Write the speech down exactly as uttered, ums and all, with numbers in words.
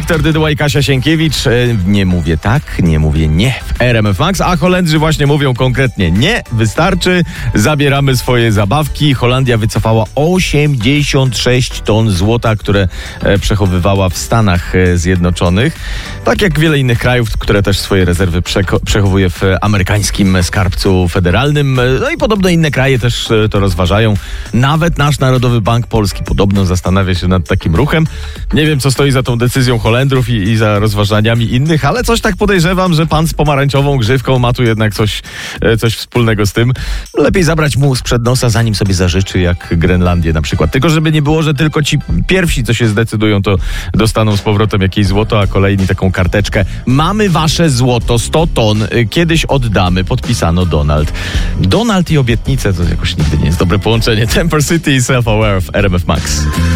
Wiktor Dyduła i Kasia Sienkiewicz. Nie mówię tak, nie mówię nie w R M F Max, a Holendrzy właśnie mówią konkretnie nie, wystarczy, zabieramy swoje zabawki. Holandia wycofała osiemdziesiąt sześć ton złota, które przechowywała w Stanach Zjednoczonych. Tak jak wiele innych krajów, które też swoje rezerwy przeko- przechowuje w amerykańskim skarbcu federalnym. No i podobno inne kraje też to rozważają. Nawet nasz Narodowy Bank Polski podobno zastanawia się nad takim ruchem. Nie wiem, co stoi za tą decyzją Holendrów i, i za rozważaniami innych, ale coś tak podejrzewam, że pan z pomarańczową grzywką ma tu jednak coś, coś wspólnego z tym. Lepiej zabrać mu sprzed nosa, zanim sobie zażyczy, jak Grenlandię na przykład. Tylko żeby nie było, że tylko ci pierwsi, co się zdecydują, to dostaną z powrotem jakieś złoto, a kolejni taką karteczkę. Mamy wasze złoto, sto ton, kiedyś oddamy. Podpisano Donald. Donald i obietnice to jakoś nigdy nie jest dobre połączenie. Temper City i Self-Aware w R M F Max.